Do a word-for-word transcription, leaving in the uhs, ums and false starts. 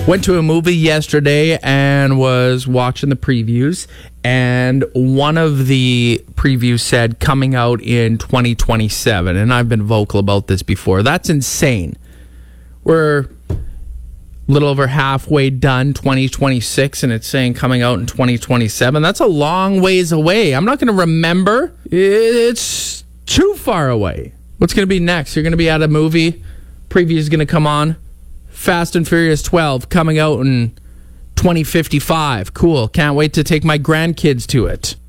Went to a movie yesterday and was watching the previews, and one of the previews said coming out in twenty twenty-seven, and I've been vocal about this before. That's insane. We're a little over halfway done twenty twenty-six, and it's saying coming out in twenty twenty-seven. That's a long ways away. I'm not going to remember. It's too far away. What's going to be next? You're going to be at a movie. Preview is going to come on. Fast and Furious twelve coming out in twenty fifty-five. Cool. Can't wait to take my grandkids to it.